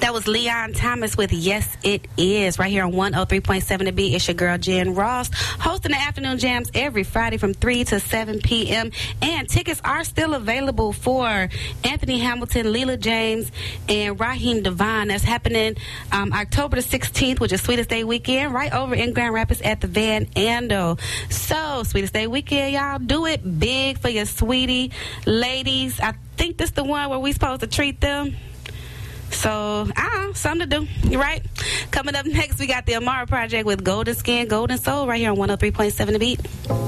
That was Leon Thomas with Yes It Is, right here on 103.7 The Beat. It's your girl, Jen Ross, hosting the afternoon jams every Friday from 3 to 7 p.m. And tickets are still available for Anthony Hamilton, Leela James, and Raheem Devine. That's happening October the 16th, which is Sweetest Day Weekend, right over in Grand Rapids at the Van Andel. So, Sweetest Day Weekend, y'all, do it big for your sweetie ladies. I think this the one where we supposed to treat them. So, something to do. You're right. Coming up next, we got the Amara Project with Golden Skin, Golden Soul, right here on 103.7 The Beat.